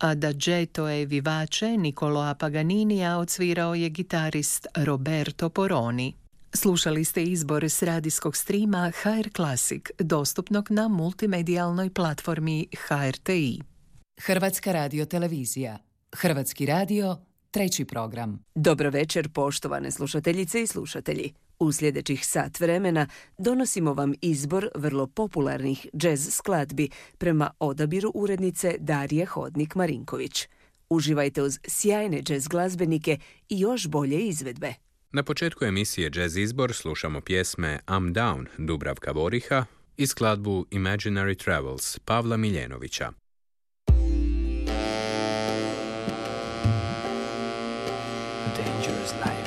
a da Getto e Vivace Niccoloa Paganinija odsvirao je gitarist Roberto Poroni. Slušali ste izbor s radijskog streama HR Classic, dostupnog na multimedijalnoj platformi HRTI. Hrvatska radiotelevizija. Hrvatski radio, 3. program. Dobro večer, poštovane slušateljice i slušatelji. U sljedećih sat vremena donosimo vam izbor vrlo popularnih džez skladbi prema odabiru urednice Darije Hodnik-Marinković. Uživajte uz sjajne džez glazbenike i još bolje izvedbe. Na početku emisije Jazz Izbor slušamo pjesme I'm Down Dubravka Voriha i skladbu Imaginary Travels Pavla Miljenovića. Dangerous life.